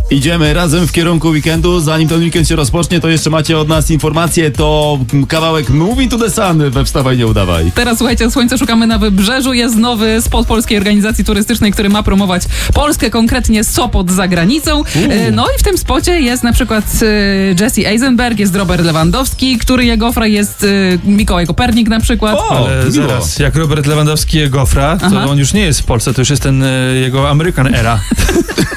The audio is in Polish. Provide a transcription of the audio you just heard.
Idziemy razem w kierunku weekendu. Zanim ten weekend się rozpocznie, to jeszcze macie od nas informacje. To kawałek Moving to the Sun we Wstawaj, nie udawaj. Teraz słuchajcie, słońce szukamy na Wybrzeżu. Jest nowy spot Polskiej Organizacji Turystycznej, który ma promować Polskę, konkretnie Sopot za granicą. No i w tym spocie jest na przykład Jesse Eisenberg, jest Robert Lewandowski, który je gofra, jest Mikołaj Kopernik na przykład. Ale zaraz, jak Robert Lewandowski je gofra, to on już nie jest w Polsce, to już jest ten jego American era.